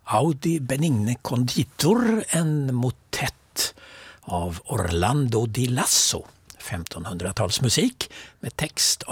Audi Benigne Conditor, en motett av Orlando di Lasso, 1500-talsmusik med text